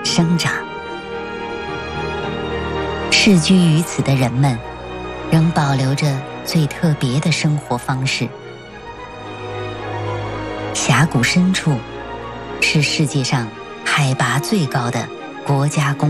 生长。世居于此的人们，仍保留着最特别的生活方式。峡谷深处是世界上海拔最高的国家公园。